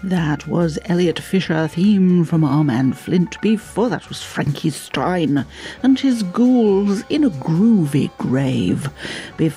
That was Elliot Fisher, theme from Our Man Flint. Before that was Frankie Stein and his Ghouls in a Groovy Grave.